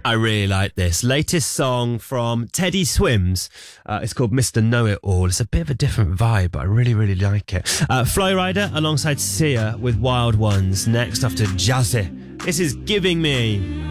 I really like this. Latest song from Teddy Swims. It's called Mr. Know-It-All. It's a bit of a different vibe, but I really, really like it. Flowrider alongside Sia with Wild Ones. Next after Jazzy. This is Giving Me.